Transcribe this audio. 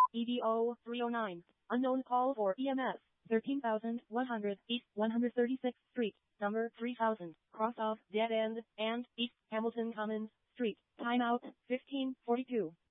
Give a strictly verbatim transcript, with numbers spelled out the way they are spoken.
E D O three oh nine. Unknown call for E M S. thirteen thousand one hundred East one hundred thirty-sixth Street. Number three thousand. Cross off dead end and East Hamilton Commons Street. Timeout fifteen forty-two.